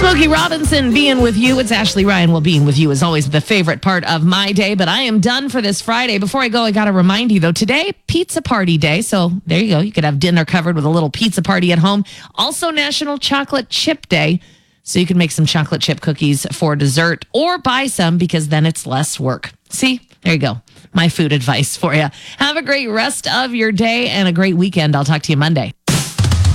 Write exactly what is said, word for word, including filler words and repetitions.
Smokey Robinson being with you. It's Ashley Ryan. Well, being with you is always the favorite part of my day, but I am done for this Friday. Before I go, I got to remind you, though, today, pizza party day. So there you go. You could have dinner covered with a little pizza party at home. Also, National Chocolate Chip Day. So you can make some chocolate chip cookies for dessert or buy some because then it's less work. See, there you go. My food advice for you. Have a great rest of your day and a great weekend. I'll talk to you Monday.